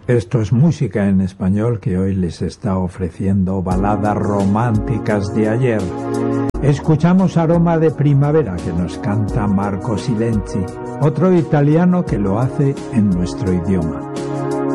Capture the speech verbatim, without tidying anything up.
Esto es música en español que hoy les está ofreciendo baladas románticas de ayer. Escuchamos Aroma de Primavera, que nos canta Marco Silenzi, otro italiano que lo hace en nuestro idioma.